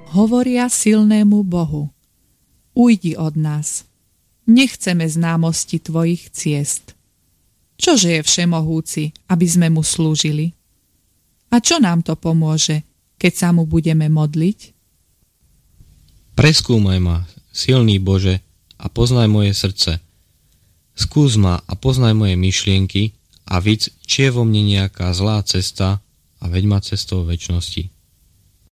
hovoria silnému Bohu: Ujdi od nás, nechceme známosti tvojich ciest. Čože je všemohúci, aby sme mu slúžili? A čo nám to pomôže, keď sa mu budeme modliť? Preskúmaj ma, silný Bože, a poznaj moje srdce. Skús ma a poznaj moje myšlienky a vidz, či je vo mne nejaká zlá cesta, a veď ma cestou večnosti.